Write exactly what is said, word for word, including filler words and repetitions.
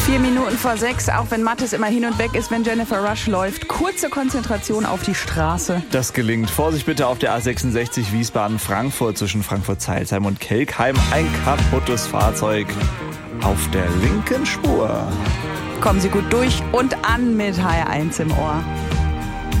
Vier Minuten vor sechs, auch wenn Mathis immer hin und weg ist, wenn Jennifer Rush läuft. Kurze Konzentration auf die Straße. Das gelingt. Vorsicht bitte auf der A sechsundsechzig Wiesbaden-Frankfurt zwischen Frankfurt-Zeilsheim und Kelkheim. Ein kaputtes Fahrzeug auf der linken Spur. Kommen Sie gut durch und an mit H R eins im Ohr.